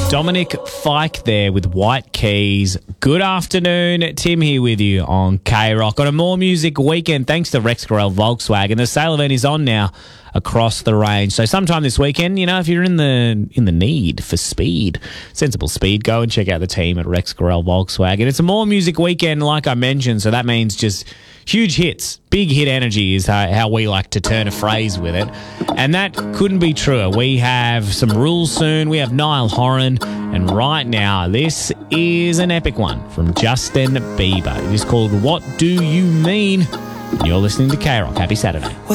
Dominic Fike there with White Keys. Good afternoon. Tim here with you on K-Rock on a More Music weekend thanks to Rex Gorell Volkswagen. The sale event is on now across the range. So sometime this weekend, if you're in the need for speed, sensible speed, go and check out the team at Rex Gorell Volkswagen. It's a More Music weekend, like I mentioned, so that means just huge hits. Big hit energy is how we like to turn a phrase with it. And that couldn't be truer. We have some rules soon. We have Niall Horan. And right now, this is an epic one from Justin Bieber. It is called What Do You Mean? And you're listening to K-Rock. Happy Saturday.